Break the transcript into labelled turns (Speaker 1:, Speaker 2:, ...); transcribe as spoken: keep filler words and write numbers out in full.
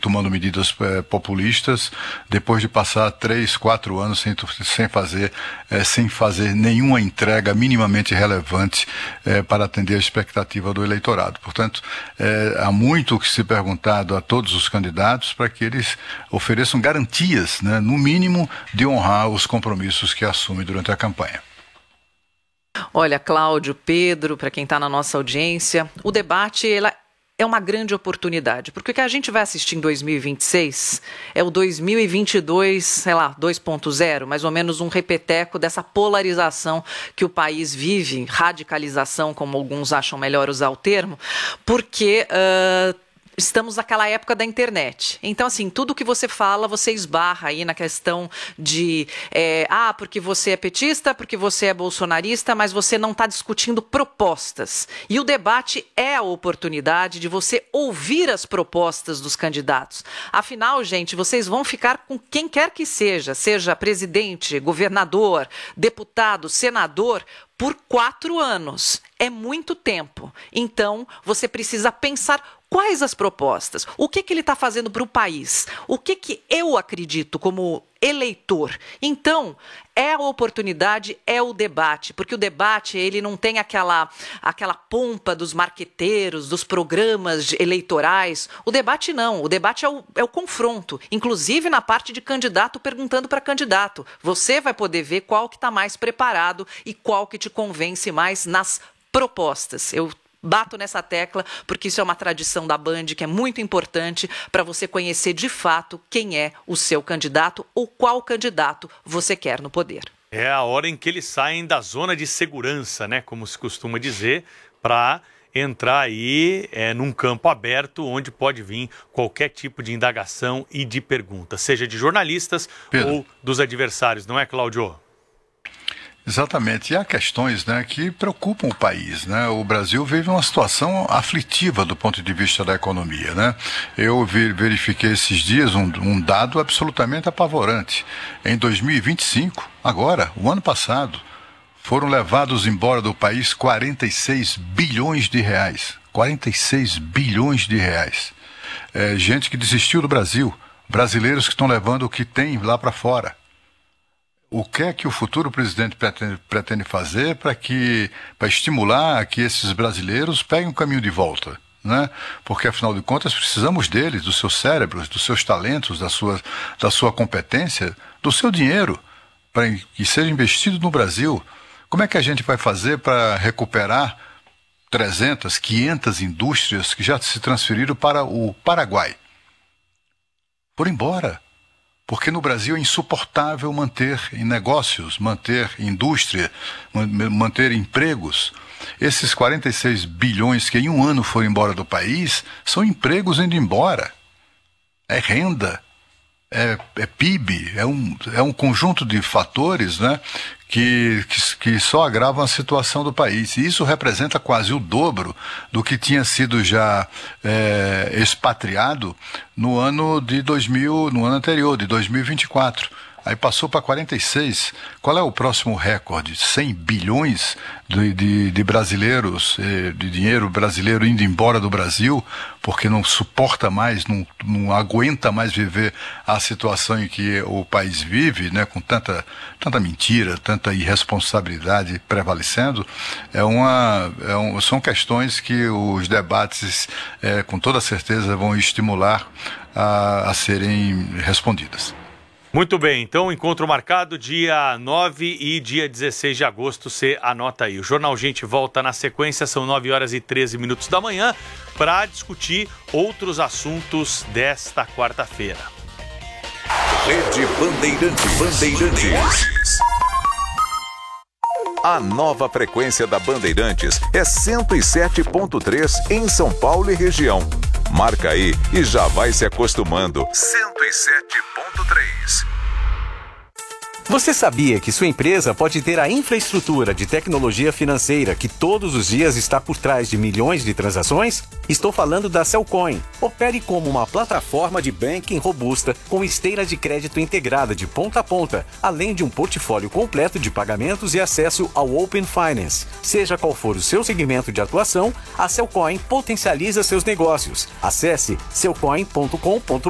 Speaker 1: tomando medidas é, populistas, depois de passar três, quatro anos sem, sem, fazer, é, sem fazer nenhuma entrega minimamente relevante é, para atender a expectativa do eleitorado. Portanto, é, há muito que se perguntado a todos os candidatos para que eles ofereçam garantias, né, no mínimo, de honrar os compromissos que assumem durante a campanha.
Speaker 2: Olha, Cláudio, Pedro, para quem está na nossa audiência, o debate ela é uma grande oportunidade, porque o que a gente vai assistir em dois mil e vinte e seis é o dois mil e vinte e dois, sei lá, dois ponto zero, mais ou menos um repeteco dessa polarização que o país vive, radicalização, como alguns acham melhor usar o termo, porque... Uh, estamos naquela época da internet. Então, assim, tudo que você fala, você esbarra aí na questão de é, ah, porque você é petista, porque você é bolsonarista, mas você não está discutindo propostas. E o debate é a oportunidade de você ouvir as propostas dos candidatos. Afinal, gente, vocês vão ficar com quem quer que seja, seja presidente, governador, deputado, senador, por quatro anos. É muito tempo. Então, você precisa pensar quais as propostas, o que, que ele está fazendo para o país, o que, que eu acredito como eleitor. Então, é a oportunidade, é o debate, porque o debate ele não tem aquela, aquela pompa dos marqueteiros, dos programas eleitorais. O debate não, o debate é o, é o confronto, inclusive na parte de candidato perguntando para candidato. Você vai poder ver qual que está mais preparado e qual que te convence mais nas propostas. Eu bato nessa tecla porque isso é uma tradição da Band que é muito importante para você conhecer de fato quem é o seu candidato ou qual candidato você quer no poder.
Speaker 3: É a hora em que eles saem da zona de segurança, né, como se costuma dizer, para entrar aí é, num campo aberto onde pode vir qualquer tipo de indagação e de pergunta, seja de jornalistas Pedro. Ou dos adversários, não é, Cláudio?
Speaker 1: Exatamente, e há questões, né, que preocupam o país, né? O Brasil vive uma situação aflitiva do ponto de vista da economia, né? Eu verifiquei esses dias um, um dado absolutamente apavorante. Em dois mil e vinte e cinco, agora, o ano passado, foram levados embora do país quarenta e seis bilhões de reais. quarenta e seis bilhões de reais. É, gente que desistiu do Brasil, brasileiros que estão levando o que tem lá para fora. O que é que o futuro presidente pretende, pretende fazer para que, para estimular que esses brasileiros peguem o caminho de volta, né? Porque, afinal de contas, precisamos deles, dos seus cérebros, dos seus talentos, da sua, da sua competência, do seu dinheiro, para que seja investido no Brasil. Como é que a gente vai fazer para recuperar trezentas, quinhentas indústrias que já se transferiram para o Paraguai? Por embora. Porque no Brasil é insuportável manter em negócios, manter indústria, manter empregos. Esses quarenta e seis bilhões que em um ano foram embora do país são empregos indo embora. É renda, é, é P I B, é um, é um conjunto de fatores, né, que, que, que só agravam a situação do país. E isso representa quase o dobro do que tinha sido já é, expatriado no ano de dois mil, no ano anterior, de dois mil e vinte e quatro. Aí passou para quarenta e seis. Qual é o próximo recorde? cem bilhões de, de, de brasileiros, de dinheiro brasileiro indo embora do Brasil, porque não suporta mais, não, não aguenta mais viver a situação em que o país vive, né, com tanta, tanta mentira, tanta irresponsabilidade prevalecendo. É uma, é um, são questões que os debates, é, com toda certeza, vão estimular a, a serem respondidas.
Speaker 3: Muito bem, então encontro marcado dia nove e dia dezesseis de agosto, você anota aí. O Jornal Gente volta na sequência, são nove horas e treze minutos da manhã, para discutir outros assuntos desta quarta-feira.
Speaker 4: Rede Bandeirantes. Bandeirantes. A nova frequência da Bandeirantes é cento e sete ponto três em São Paulo e região. Marca aí e já vai se acostumando. cento e sete ponto três.
Speaker 5: Você sabia que sua empresa pode ter a infraestrutura de tecnologia financeira que todos os dias está por trás de milhões de transações? Estou falando da Cellcoin. Opere como uma plataforma de banking robusta com esteira de crédito integrada de ponta a ponta, além de um portfólio completo de pagamentos e acesso ao Open Finance. Seja qual for o seu segmento de atuação, a Cellcoin potencializa seus negócios. Acesse cellcoin ponto com ponto br.